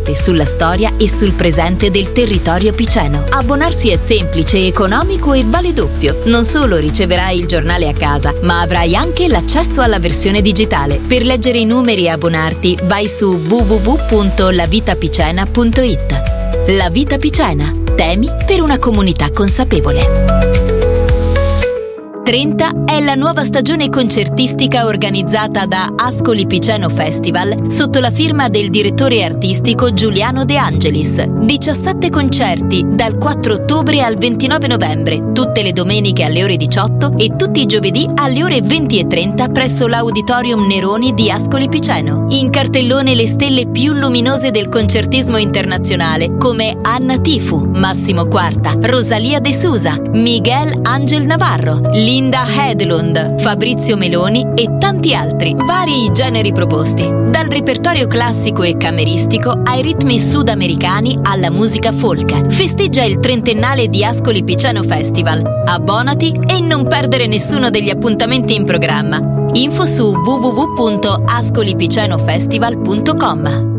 scoperte sulla storia e sul presente del territorio piceno. Abbonarsi è semplice, economico e vale doppio. Non solo riceverai il giornale a casa, ma avrai anche l'accesso alla versione digitale. Per leggere i numeri e abbonarti, vai su www.lavitapicena.it. La Vita Picena. Temi per una comunità consapevole. 30 è la nuova stagione concertistica organizzata da Ascoli Piceno Festival sotto la firma del direttore artistico Giuliano De Angelis. 17 concerti dal 4 ottobre al 29 novembre, tutte le domeniche alle ore 18 e tutti i giovedì alle ore 20:30 presso l'Auditorium Neroni di Ascoli Piceno. In cartellone le stelle più luminose del concertismo internazionale come Anna Tifu, Massimo Quarta, Rosalia De Sousa, Miguel Angel Navarro, Linda Hedlund, Fabrizio Meloni e tanti altri. Vari i generi proposti, dal repertorio classico e cameristico ai ritmi sudamericani alla musica folk. Festeggia il 30ennale di Ascoli Piceno Festival. Abbonati e non perdere nessuno degli appuntamenti in programma. Info su www.ascolipicenofestival.com.